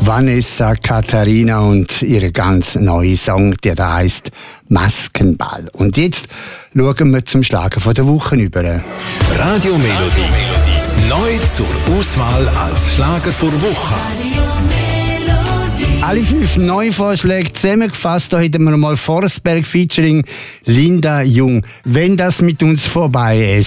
Vanessa Katharina und ihre ganz neue Song, der da heisst Maskenball. Und jetzt schauen wir zum Schlager von der Woche über. Radio Melodie. Neu zur Auswahl als Schlager vor Woche. Alle 5 Neuvorschläge zusammengefasst. Da hätten wir mal Forstberg featuring Linda Jung. Wenn das mit uns vorbei ist.